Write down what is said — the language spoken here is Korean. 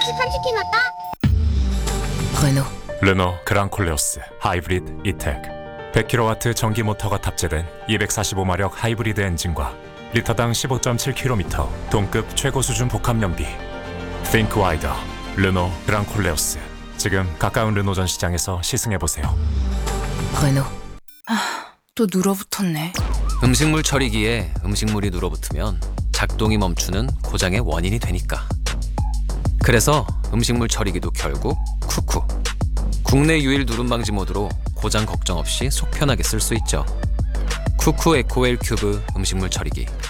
묵직한 치킨 왔다. 레노. 르노 그랑콜레오스 하이브리드 이텍 100kW 전기 모터가 탑재된 245마력 하이브리드 엔진과 리터당 15.7km 동급 최고 수준 복합 연비. Think wider. 르노 그랑콜레오스. 지금 가까운 르노 전시장에서 시승해보세요. 레노. 또 눌어붙었네. 음식물 처리기에 음식물이 눌어붙으면 작동이 멈추는 고장의 원인이 되니까. 그래서 음식물 처리기도 결국 쿠쿠. 국내 유일 누름 방지 모드로 고장 걱정 없이 속 편하게 쓸 수 있죠. 쿠쿠 에코웰 큐브 음식물 처리기.